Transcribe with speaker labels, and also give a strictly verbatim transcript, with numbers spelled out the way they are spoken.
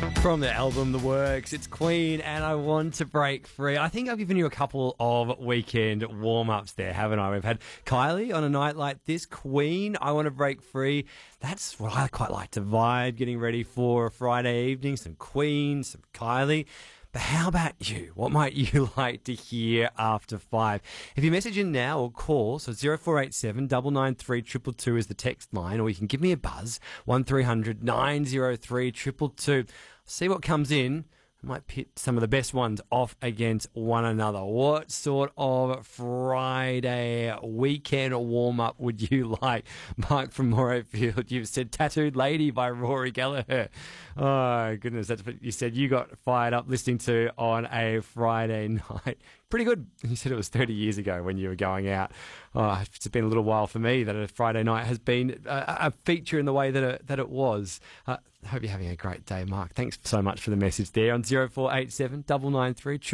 Speaker 1: From the album The Works, it's Queen and I Want to Break Free. I think I've given you a couple of weekend warm-ups there, haven't I? We've had Kylie on a night like this, Queen, I Want to Break Free. That's what I quite like to vibe, getting ready for a Friday evening, some Queen, some Kylie. But how about you? What might you like to hear after five? If you message in now or call, so zero four eight seven, nine nine three, two two two is the text line, or you can give me a buzz, one three hundred, nine oh three, two two two. See what comes in. I might pit some of the best ones off against one another. What sort of Friday weekend warm-up would you like? Mark from Morayfield, you've said Tattooed Lady by Rory Gallagher. Oh, goodness, that's what you said you got fired up listening to on a Friday night. Pretty good. You said it was thirty years ago when you were going out. Oh, it's been a little while for me that a Friday night has been a, a feature in the way that it, that it was. I uh, hope you're having a great day, Mark. Thanks so much for the message there on zero four eight seven, nine nine three,